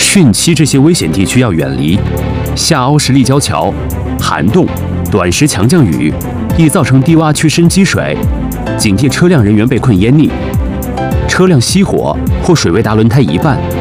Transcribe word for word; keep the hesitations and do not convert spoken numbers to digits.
汛期这些危险地区要远离。下凹式立交桥、涵洞、短时强降雨易造成低洼区深积水，警戒车辆人员被困淹溺。车辆熄火或水位达轮胎一半，